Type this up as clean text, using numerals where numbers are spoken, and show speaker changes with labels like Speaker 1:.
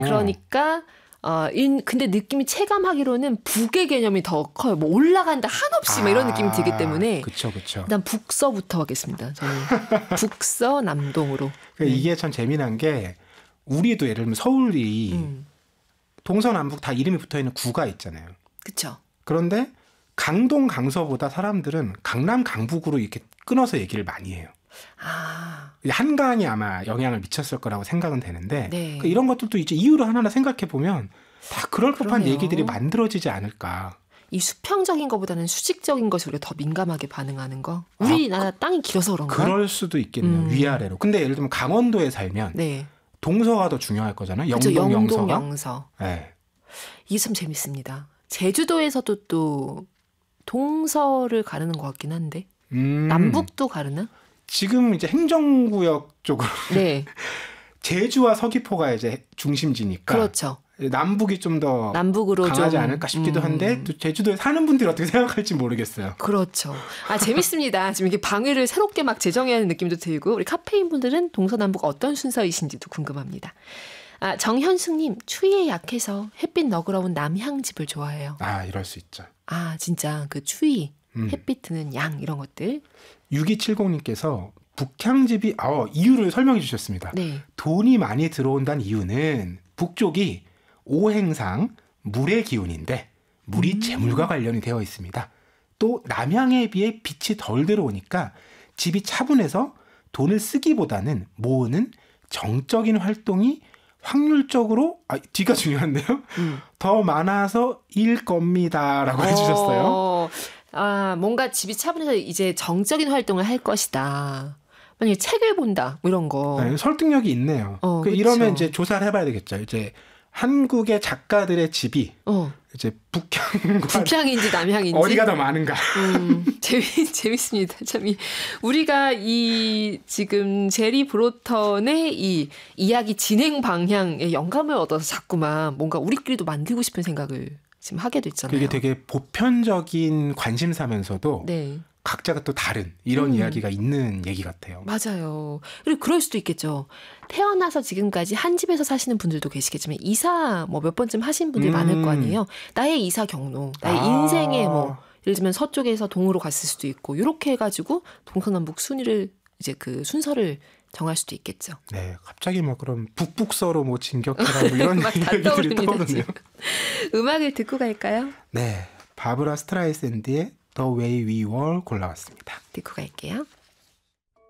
Speaker 1: 그러니까 근데 느낌이 체감하기로는 북의 개념이 더 커요. 뭐 올라간다 한없이 막 이런 느낌이 들기 때문에
Speaker 2: 그쵸.
Speaker 1: 일단 북서부터 하겠습니다. 저는 북서 남동으로.
Speaker 2: 그러니까 이게 참 재미난 게 우리도 예를 들면 서울이 동서남북 다 이름이 붙어있는 구가 있잖아요.
Speaker 1: 그렇죠.
Speaker 2: 그런데 강동 강서보다 사람들은 강남 강북으로 이렇게 끊어서 얘기를 많이 해요. 한강이 아마 영향을 미쳤을 거라고 생각은 되는데
Speaker 1: 네.
Speaker 2: 그러니까 이런 것들도 이제 이유를 하나하나 생각해 보면 다 그럴 법한
Speaker 1: 그러네요.
Speaker 2: 얘기들이 만들어지지 않을까.
Speaker 1: 이 수평적인 것보다는 수직적인 것에 우리가 더 민감하게 반응하는 거. 우리나라 땅이 길어서 그런가?
Speaker 2: 그럴 수도 있겠네요. 위아래로. 근데 예를 들면 강원도에 살면
Speaker 1: 네.
Speaker 2: 동서가 더 중요할 거잖아요.
Speaker 1: 그쵸,
Speaker 2: 영동,
Speaker 1: 영동,
Speaker 2: 영서가.
Speaker 1: 영서.
Speaker 2: 네.
Speaker 1: 이게 참 재밌습니다. 제주도에서도 또 동서를 가르는 것 같긴 한데 남북도 가르나?
Speaker 2: 지금 이제 행정구역 쪽으로
Speaker 1: 네.
Speaker 2: 제주와 서귀포가 이제 중심지니까
Speaker 1: 그렇죠.
Speaker 2: 남북이 좀 더
Speaker 1: 남북으로
Speaker 2: 강하지
Speaker 1: 좀,
Speaker 2: 않을까 싶기도 한데 또 제주도에 사는 분들이 어떻게 생각할지 모르겠어요.
Speaker 1: 그렇죠. 재밌습니다. 지금 이게 방위를 새롭게 막 제정해야 하는 느낌도 들고 우리 카페인 분들은 동서남북 어떤 순서이신지도 궁금합니다. 정현숙님, 추위에 약해서 햇빛 너그러운 남향집을 좋아해요.
Speaker 2: 이럴 수 있죠.
Speaker 1: 진짜 그 추위, 햇빛 드는 양 이런 것들.
Speaker 2: 6270님께서 북향집이 이유를 설명해 주셨습니다.
Speaker 1: 네.
Speaker 2: 돈이 많이 들어온다는 이유는 북쪽이 오행상 물의 기운인데 물이 재물과 관련이 되어 있습니다. 또 남향에 비해 빛이 덜 들어오니까 집이 차분해서 돈을 쓰기보다는 모으는 정적인 활동이 확률적으로 뒤가 중요한데요. 더 많아서 일 겁니다라고 해주셨어요.
Speaker 1: 뭔가 집이 차분해서 이제 정적인 활동을 할 것이다. 만약에 책을 본다, 뭐 이런 거.
Speaker 2: 네, 설득력이 있네요. 이러면 이제 조사를 해봐야 되겠죠. 이제 한국의 작가들의 집이 이제
Speaker 1: 북향인지 남향인지
Speaker 2: 어디가 더 많은가.
Speaker 1: 재밌습니다. 참 우리가 이 지금 제리 브로턴의 이 이야기 진행 방향에 영감을 얻어서 자꾸만 뭔가 우리끼리도 만들고 싶은 생각을 지금 하게 됐잖아요.
Speaker 2: 그게 되게 보편적인 관심사면서도
Speaker 1: 네.
Speaker 2: 각자가 또 다른 이런 이야기가 있는 얘기 같아요.
Speaker 1: 맞아요. 그리고 그럴 수도 있겠죠. 태어나서 지금까지 한 집에서 사시는 분들도 계시겠지만 이사 몇 번쯤 하신 분들이 많을 거 아니에요. 나의 이사 경로, 나의 인생의 예를 들면 서쪽에서 동으로 갔을 수도 있고 이렇게 해가지고 동서남북 순위를 이제 그 순서를 정할 수도 있겠죠.
Speaker 2: 네, 갑자기 그럼 북북서로 진격해라 이런 얘기들이 떠오르네요.
Speaker 1: 음악을 듣고 갈까요?
Speaker 2: 네, 바브라 스트라이샌드의 The Way We Were 골라왔습니다.
Speaker 1: 듣고 갈게요.